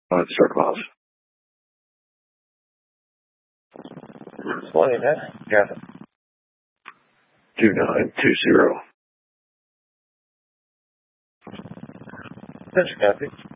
Start miles. 20, man. Got it. 2920. That's copy.